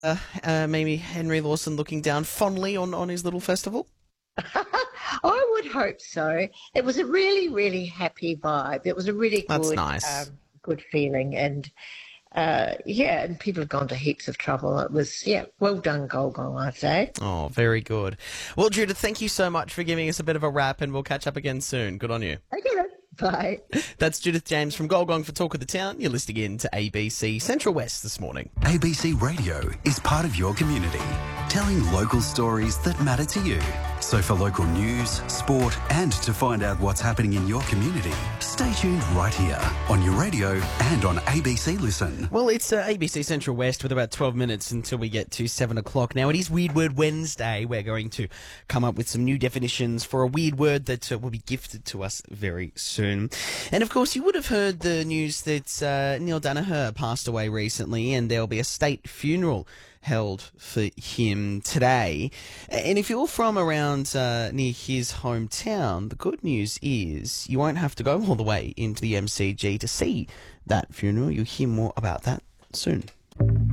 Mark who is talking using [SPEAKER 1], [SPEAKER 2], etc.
[SPEAKER 1] maybe Henry Lawson looking down fondly on his little festival?
[SPEAKER 2] I would hope so. It was a really, really happy vibe. It was a really
[SPEAKER 1] That's nice.
[SPEAKER 2] good feeling, and yeah, and people have gone to heaps of trouble. It was, yeah, well done, Golgong, I'd say.
[SPEAKER 1] Oh, very good. Well, Judith, thank you so much for giving us a bit of a wrap, and we'll catch up again soon. Good on you.
[SPEAKER 2] Okay, then. Bye.
[SPEAKER 1] That's Judith James from Golgong for Talk of the Town. You're listening in to ABC Central West this morning.
[SPEAKER 3] ABC Radio is part of your community, telling local stories that matter to you. So for local news, sport, and to find out what's happening in your community, stay tuned right here on your radio and on ABC Listen.
[SPEAKER 1] Well, it's ABC Central West with about 12 minutes until we get to 7 o'clock. Now, it is Weird Word Wednesday. We're going to come up with some new definitions for a weird word that will be gifted to us very soon. And, of course, you would have heard the news that Neil Danaher passed away recently, and there'll be a state funeral held for him today. And if you're from around near his hometown, the good news is you won't have to go all the way into the MCG to see that funeral. You'll hear more about that soon.